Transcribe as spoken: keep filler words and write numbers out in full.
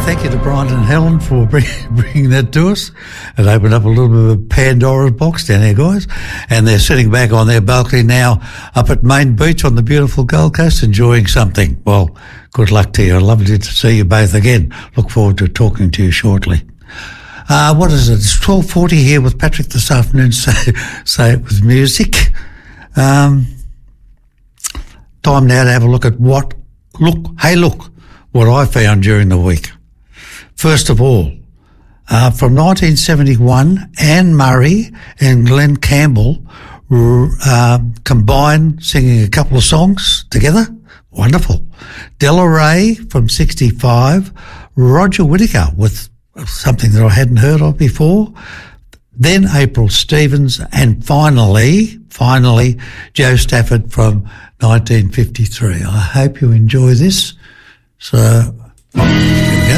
Thank you to Brian and Helen for bring, bringing that to us. It opened up a little bit of a Pandora's box down there, guys. And they're sitting back on their balcony now up at Main Beach on the beautiful Gold Coast enjoying something. Well, good luck to you. Lovely to see you both again. Look forward to talking to you shortly. Uh, what is it? It's twelve forty here with Patrick this afternoon. Say, say it with music. Um, time now to have a look at what, look, hey look, what I found during the week. First of all, uh, from nineteen seventy-one, Anne Murray and Glenn Campbell uh, combined singing a couple of songs together. Wonderful. Della Ray from sixty-five, Roger Whittaker with something that I hadn't heard of before. Then April Stevens, and finally, finally, Joe Stafford from nineteen fifty-three. I hope you enjoy this. So